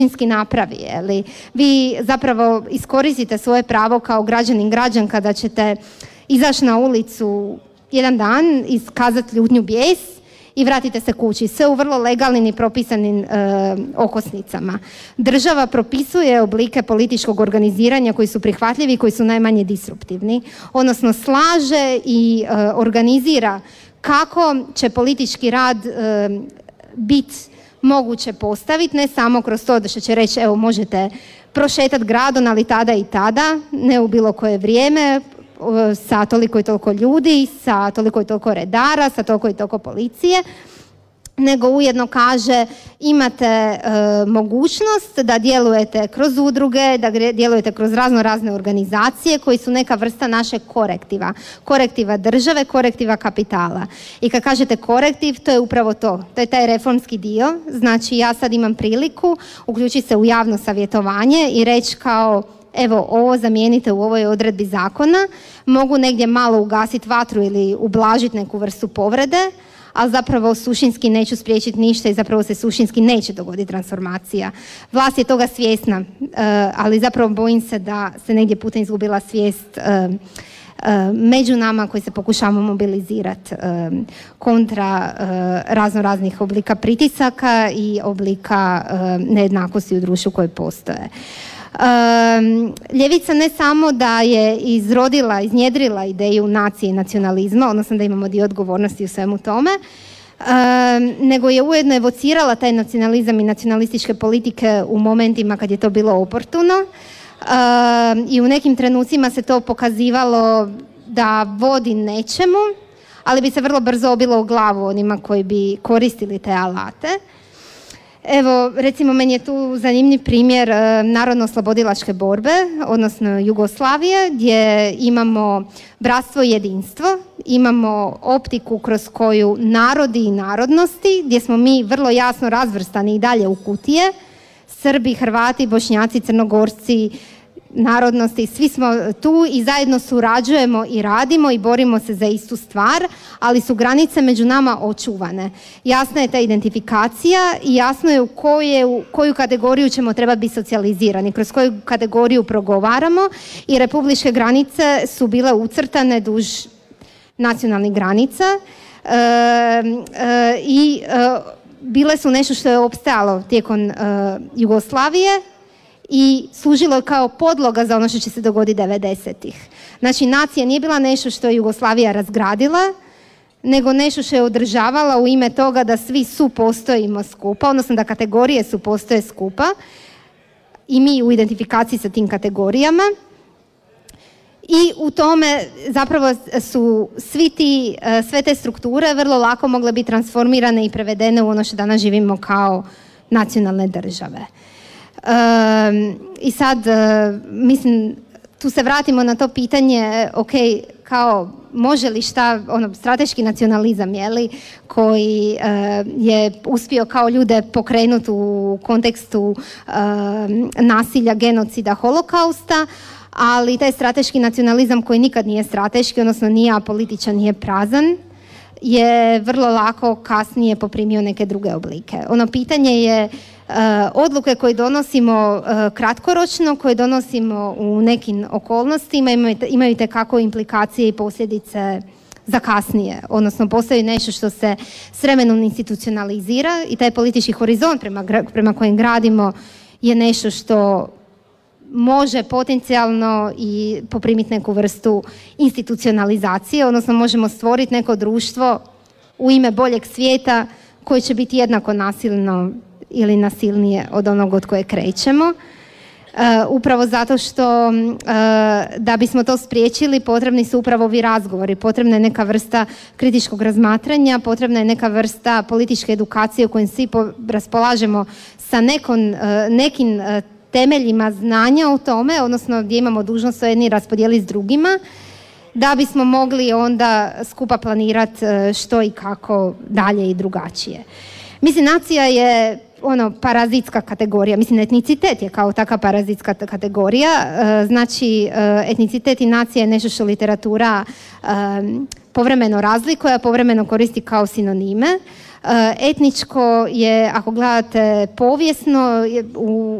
napravi. Vi zapravo iskoristite svoje pravo kao građanin, građanka da ćete izaći na ulicu jedan dan, iskazati ljutnju, bijes i vratite se kući. Sve u vrlo legalnim i propisanim okosnicama. Država propisuje oblike političkog organiziranja koji su prihvatljivi i koji su najmanje disruptivni. Odnosno slaže i organizira kako će politički rad biti moguće postaviti, ne samo kroz to da će reći evo možete prošetati gradom, ali tada i tada, ne u bilo koje vrijeme, sa toliko i toliko ljudi, sa toliko i toliko redara, sa toliko i toliko policije, nego ujedno kaže imate mogućnost da djelujete kroz udruge, da djelujete kroz razne organizacije koji su neka vrsta našeg korektiva države, korektiva kapitala. I kad kažete korektiv, to je upravo to je taj reformski dio. Znači ja sad imam priliku uključiti se u javno savjetovanje i reći kao evo ovo zamijenite u ovoj odredbi zakona, mogu negdje malo ugasiti vatru ili ublažiti neku vrstu povrede, ali zapravo suštinski neću spriječiti ništa i zapravo se suštinski neće dogoditi transformacija. Vlast je toga svjesna, ali zapravo bojim se da se negdje putem izgubila svijest među nama koji se pokušavamo mobilizirati kontra raznih oblika pritisaka i oblika nejednakosti u društvu koje postoje. Ljevica ne samo da je iznjedrila ideju nacije i nacionalizma, odnosno da imamo dio odgovornosti u svemu tome, nego je ujedno evocirala taj nacionalizam i nacionalističke politike u momentima kad je to bilo oportuno i u nekim trenucima se to pokazivalo da vodi nečemu, ali bi se vrlo brzo obilo u glavu onima koji bi koristili te alate. Evo, recimo, meni je tu zanimljiv primjer narodno-oslobodilačke borbe, odnosno Jugoslavije, gdje imamo bratstvo i jedinstvo, imamo optiku kroz koju narodi i narodnosti, gdje smo mi vrlo jasno razvrstani i dalje u kutije, Srbi, Hrvati, Bošnjaci, Crnogorci, narodnosti, svi smo tu i zajedno surađujemo i radimo i borimo se za istu stvar, ali su granice među nama očuvane. Jasna je ta identifikacija i jasno je u koju kategoriju ćemo trebati biti socijalizirani, kroz koju kategoriju progovaramo i republičke granice su bile ucrtane duž nacionalnih granica i bile su nešto što je opstajalo tijekom Jugoslavije i služilo je kao podloga za ono što će se dogoditi 90-ih. Znači, nacija nije bila nešto što je Jugoslavija razgradila, nego nešto što je održavala u ime toga da svi supostojimo skupa, odnosno da kategorije supostoje skupa i mi u identifikaciji sa tim kategorijama. I u tome zapravo su sve te strukture vrlo lako mogle biti transformirane i prevedene u ono što danas živimo kao nacionalne države. I sad, mislim, tu se vratimo na to pitanje, ok, kao može li strateški nacionalizam, koji je uspio kao ljude pokrenuti u kontekstu nasilja, genocida, holokausta, ali taj strateški nacionalizam koji nikad nije strateški, odnosno nije apolitičan, nije prazan, je vrlo lako kasnije poprimio neke druge oblike. Ono pitanje je odluke koje donosimo kratkoročno, koje donosimo u nekim okolnostima, imaju itekako implikacije i posljedice za kasnije. Odnosno, postoji nešto što se s vremenom institucionalizira i taj politički horizont prema kojem gradimo je nešto što može potencijalno i poprimiti neku vrstu institucionalizacije, odnosno možemo stvoriti neko društvo u ime boljeg svijeta koje će biti jednako nasilno ili nasilnije od onog od koje krećemo. Upravo zato što da bismo to spriječili potrebni su upravo ovi razgovori, potrebna je neka vrsta kritičkog razmatranja, potrebna je neka vrsta političke edukacije u kojem svi raspolažemo sa nekim temeljima znanja o tome, odnosno gdje imamo dužnost to jedni raspodijeliti s drugima, da bismo mogli onda skupa planirati što i kako dalje i drugačije. Mislim, nacija je parazitska kategorija. Mislim, etnicitet je kao taka parazitska kategorija. Znači, etnicitet i nacija je nešto što literatura povremeno razlikuje, a povremeno koristi kao sinonime. Etničko je, ako gledate povijesno,